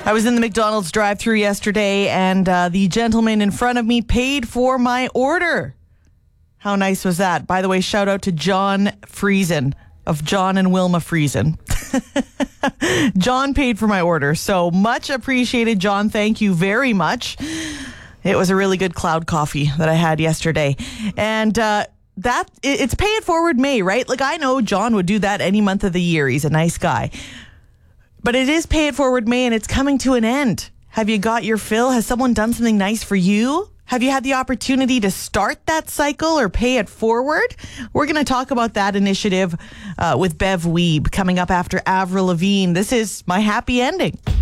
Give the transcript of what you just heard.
I was in the McDonald's drive-thru yesterday, and the gentleman in front of me paid for my order. How nice was that? By the way, shout out to John Friesen of John and Wilma Friesen. John paid for my order, so much appreciated, John. Thank you very much. It was a really good cloud coffee that I had yesterday. And it's Pay It Forward May, right? Like, I know John would do that any month of the year. He's a nice guy. But it is Pay It Forward May, and it's coming to an end. Have you got your fill? Has someone done something nice for you? Have you had the opportunity to start that cycle or pay it forward? We're going to talk about that initiative with Bev Weeb coming up after Avril Lavigne. This is My Happy Ending.